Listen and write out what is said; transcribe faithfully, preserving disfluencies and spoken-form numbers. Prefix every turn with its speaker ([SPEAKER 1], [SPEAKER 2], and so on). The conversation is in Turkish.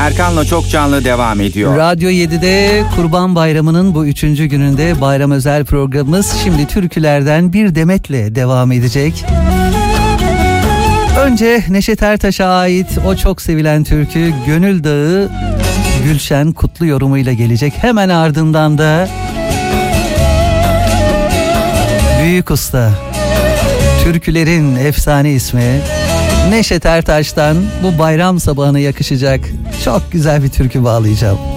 [SPEAKER 1] Erkan'la Çok Canlı devam ediyor.
[SPEAKER 2] Radyo yedide Kurban Bayramı'nın bu üçüncü gününde bayram özel programımız şimdi türkülerden bir demetle devam edecek. Önce Neşet Ertaş'a ait o çok sevilen türkü Gönül Dağı Gülşen Kutlu yorumuyla gelecek. Hemen ardından da büyük usta, türkülerin efsane ismi Neşet Ertaş'tan bu bayram sabahına yakışacak çok güzel bir türkü bağlayacağım.